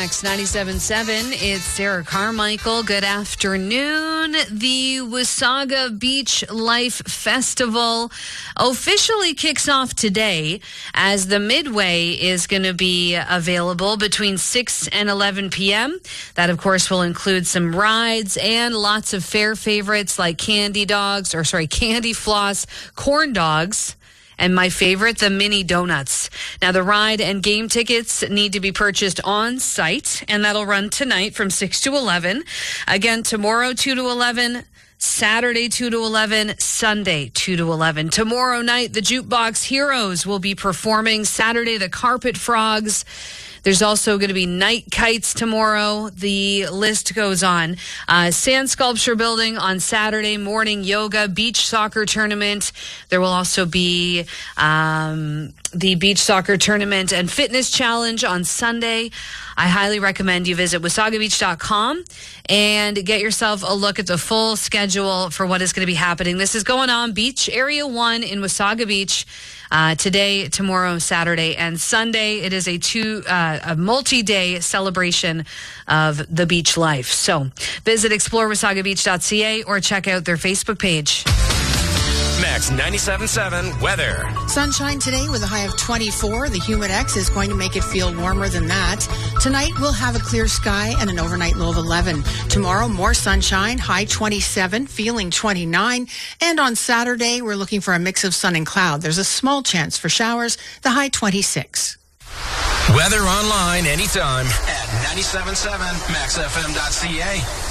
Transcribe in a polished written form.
Next 97.7, it's Sarah Carmichael. Good afternoon. The Wasaga Beach Life Festival officially kicks off today as the Midway is going to be available between 6 and 11 p.m. That, of course, will include some rides and lots of fair favorites like candy floss corn dogs. And my favorite, the mini donuts. Now, the ride and game tickets need to be purchased on site, and that'll run tonight from 6 to 11. Again, tomorrow, 2 to 11. Saturday, 2 to 11, Sunday, 2 to 11. Tomorrow night, the Jukebox Heroes will be performing. Saturday, the Carpet Frogs. There's also going to be night kites tomorrow. The list goes on. Sand sculpture building on Saturday, morning yoga, beach soccer tournament. There will also be the beach soccer tournament and fitness challenge on Sunday. I highly recommend you visit wasagabeach.com and get yourself a look at the full schedule for what is going to be happening. This is going on Beach Area 1 in Wasaga Beach. Today, tomorrow, Saturday, and Sunday. It is a multi-day celebration of the beach life. So visit explorewasagabeach.ca or check out their Facebook page. Max 97.7 weather. Sunshine today with a high of 24. The Humidex is going to make it feel warmer than that. Tonight we'll have a clear sky and an overnight low of 11. Tomorrow more sunshine, high 27, feeling 29. And on Saturday we're looking for a mix of sun and cloud. There's a small chance for showers, the high 26. Weather online anytime at 97.7maxfm.ca.